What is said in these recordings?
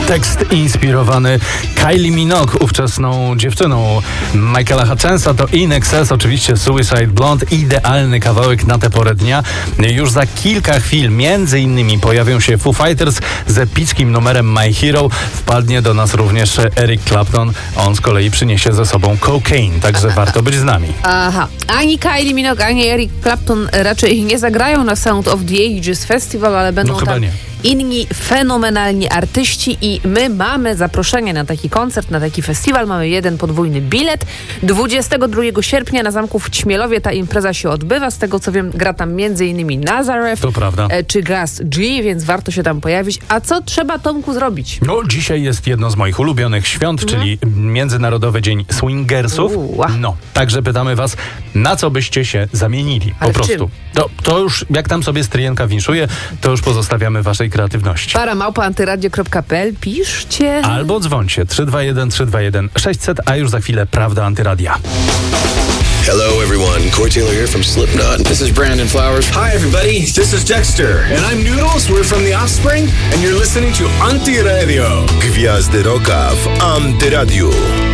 Tekst inspirowany Kylie Minogue, ówczesną dziewczyną Michaela Hutchensa. To In Excess, oczywiście Suicide Blonde. Idealny kawałek na tę porę dnia. Już za kilka chwil między innymi pojawią się Foo Fighters z epickim numerem My Hero. Wpadnie do nas również Eric Clapton. On z kolei przyniesie ze sobą Cocaine, także warto być z nami. Aha. Ani Kylie Minogue, ani Eric Clapton raczej nie zagrają na Sound of the Ages Festival, ale będą tam inni fenomenalni artyści i my mamy zaproszenie na taki koncert, na taki festiwal. Mamy jeden podwójny bilet. 22 sierpnia na zamku w Ćmielowie ta impreza się odbywa. Z tego co wiem, gra tam m.in. Nazareth, to prawda, czy Gus G, więc warto się tam pojawić. A co trzeba, Tomku, zrobić? No, dzisiaj jest jedno z moich ulubionych świąt, czyli Międzynarodowy Dzień Swingersów. No, także pytamy was, na co byście się zamienili? Ale po prostu. To już, jak tam sobie stryjenka winszuje, to już pozostawiamy waszej kreatywności. para@antyradio.pl, piszcie. Albo dzwońcie 321 321 600, a już za chwilę Prawda Antyradia. Hello everyone, Corey Taylor here from Slipknot. This is Brandon Flowers. Hi everybody, this is Dexter. And I'm Noodles, we're from The Offspring. And you're listening to Antyradio. Gwiazdy Rocka w Antyradiu.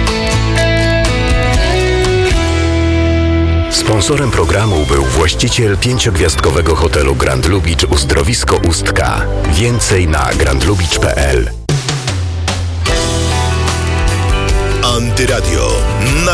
Sponsorem programu był właściciel 5-gwiazdkowego hotelu Grand Lubicz Uzdrowisko Ustka. Więcej na grandlubicz.pl. Antyradio.